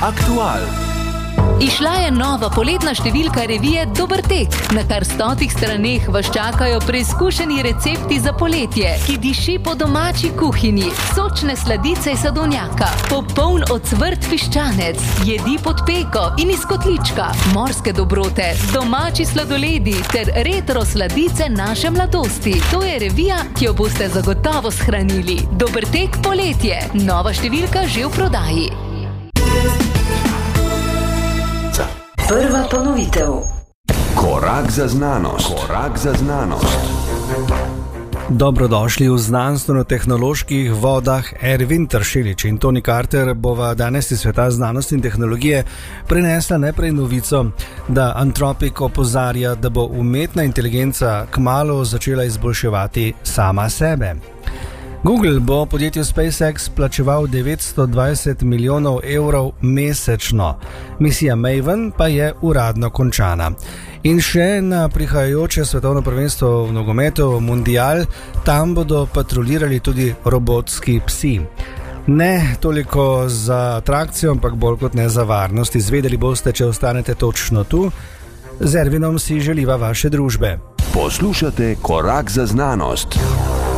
Aktual. Izšla je nova poletna številka revije Dober tek. Na kar 100 straneh vas čakajo preizkušeni recepti za poletje, ki diši po domači kuhinji, sočne sladice iz sadovnjaka, popoln ocvrt piščanec, jedi pod peko in iz kotlička, morske dobrote, domači sladoledi ter retro sladice naše mladosti. To je revija, ki jo boste zagotovo shranili. Dober tek poletje. Nova številka že v prodaji. Prva ponovitev. Korak za znanost. Korak za znanost. Dobrodošli v znanstveno-tehnoloških vodah. Ervin Tršelič in Toni Carter bova danes iz sveta znanosti in tehnologije prinesla najprej novico, da Anthropic opozarja, da bo umetna inteligenca kmalu začela izboljševati sama sebe. Google bo podjetju SpaceX plačeval 920 milijonov evrov mesečno. Misija Maven pa je uradno končana. In še na prihajajoče svetovno prvenstvo v nogometu Mundial, tam bodo patrolirali tudi robotski psi. Ne toliko za atrakcijo, ampak bolj kot ne za varnost. Izvedeli boste, če ostanete točno tu. Z Ervinom si želiva vaše družbe. Poslušate Korak za znanost.